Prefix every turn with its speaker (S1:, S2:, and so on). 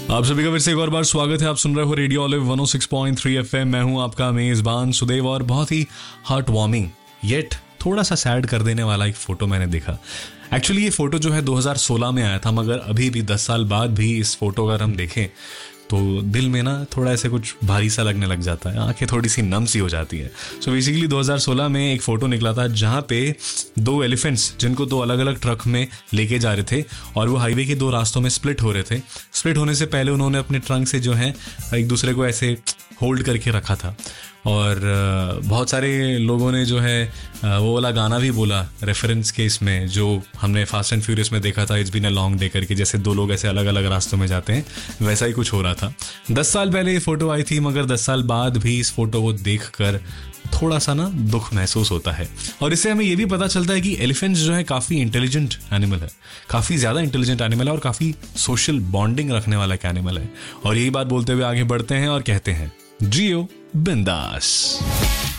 S1: आप सभी का फिर से एक और बार स्वागत है। आप सुन रहे हो रेडियो ऑलिव 106.3 FM। मैं हूं आपका मेजबान सुदेव और बहुत ही हार्ट वार्मिंग येट थोड़ा सा सैड कर देने वाला एक फोटो मैंने देखा। एक्चुअली ये फोटो जो है 2016 में आया था, मगर अभी भी 10 साल बाद भी इस फोटो अगर हम देखें तो दिल में ना थोड़ा ऐसे कुछ भारी सा लगने लग जाता है, आंखें थोड़ी सी नम सी हो जाती है। सो बेसिकली 2016 में एक फ़ोटो निकला था जहाँ पे दो एलिफेंट्स जिनको दो अलग अलग ट्रक में लेके जा रहे थे और वो हाईवे के दो रास्तों में स्प्लिट हो रहे थे। स्प्लिट होने से पहले उन्होंने अपने ट्रंक से जो है एक दूसरे को ऐसे होल्ड करके रखा था और बहुत सारे लोगों ने जो है वो वाला गाना भी बोला रेफरेंस के इसमें, जो हमने फास्ट एंड फ्यूरियस में देखा था, it's been a long day करके, जैसे दो लोग ऐसे अलग अलग रास्तों में जाते हैं, वैसा ही कुछ हो रहा था। 10 साल पहले ये फ़ोटो आई थी, मगर 10 साल बाद भी इस फोटो को देख कर थोड़ा सा ना दुख महसूस होता है। और इससे हमें ये भी पता चलता है कि एलिफेंट्स जो है काफ़ी इंटेलिजेंट एनिमल है, काफ़ी ज़्यादा इंटेलिजेंट एनिमल है और काफ़ी सोशल बॉन्डिंग रखने वाला एक एनिमल है। और यही बात बोलते हुए आगे बढ़ते हैं और कहते हैं जियो बिंदास।